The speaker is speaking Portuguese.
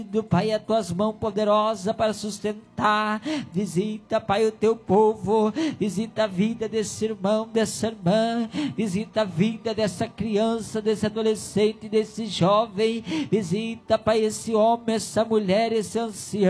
Pai, as tuas mãos poderosas para sustentar. Visita, Pai, o teu povo. Visita a vida desse irmão, dessa irmã. Visita a vida dessa criança, desse adolescente, desse jovem. Visita, Pai, esse homem, essa mulher, esse ancião.